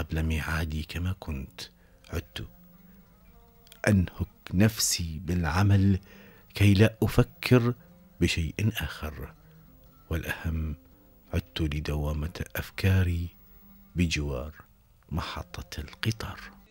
قبل ميعادي كما كنت. عدت أنهك نفسي بالعمل كي لا أفكر بشيء آخر، والأهم عدت لدوامة أفكاري بجوار محطة القطار.